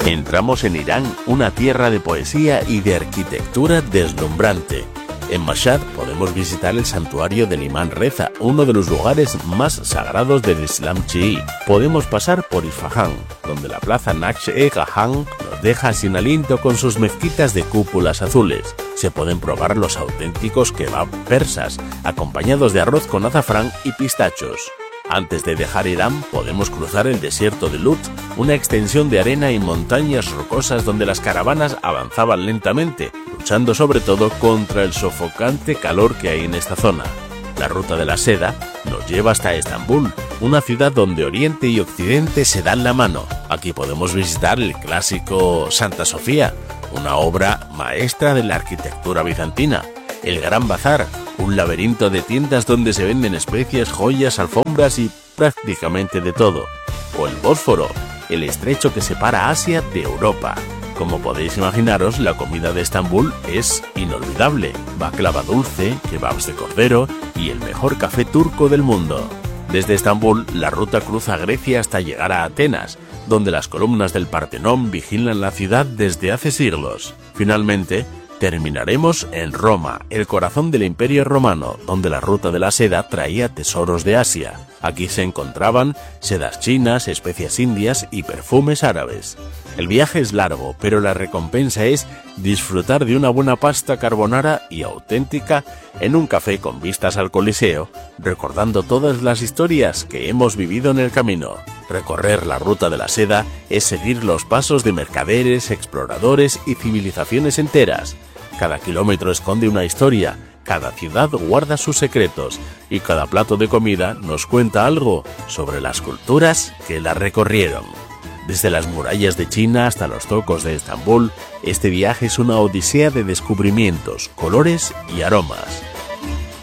Entramos en Irán, una tierra de poesía y de arquitectura deslumbrante. En Mashhad podemos visitar el santuario del Imán Reza, uno de los lugares más sagrados del Islam chií. Podemos pasar por Isfahán, donde la plaza Naksh-e-Jahan nos deja sin aliento con sus mezquitas de cúpulas azules. Se pueden probar los auténticos kebab persas, acompañados de arroz con azafrán y pistachos. Antes de dejar Irán, podemos cruzar el desierto de Lut, una extensión de arena y montañas rocosas donde las caravanas avanzaban lentamente, luchando sobre todo contra el sofocante calor que hay en esta zona. La ruta de la seda nos lleva hasta Estambul, una ciudad donde Oriente y Occidente se dan la mano. Aquí podemos visitar el clásico Santa Sofía, una obra maestra de la arquitectura bizantina, el Gran Bazar, un laberinto de tiendas donde se venden especias, joyas, alfombras y prácticamente de todo, o el Bósforo, el estrecho que separa Asia de Europa. Como podéis imaginaros, la comida de Estambul es inolvidable: baklava dulce, kebabs de cordero y el mejor café turco del mundo. Desde Estambul, la ruta cruza Grecia hasta llegar a Atenas, donde las columnas del Partenón vigilan la ciudad desde hace siglos. Finalmente, terminaremos en Roma, el corazón del Imperio Romano, donde la ruta de la seda traía tesoros de Asia. Aquí se encontraban sedas chinas, especias indias y perfumes árabes. El viaje es largo, pero la recompensa es disfrutar de una buena pasta carbonara y auténtica en un café con vistas al Coliseo, recordando todas las historias que hemos vivido en el camino. Recorrer la ruta de la seda es seguir los pasos de mercaderes, exploradores y civilizaciones enteras. Cada kilómetro esconde una historia, cada ciudad guarda sus secretos y cada plato de comida nos cuenta algo sobre las culturas que la recorrieron. Desde las murallas de China hasta los zocos de Estambul, este viaje es una odisea de descubrimientos, colores y aromas.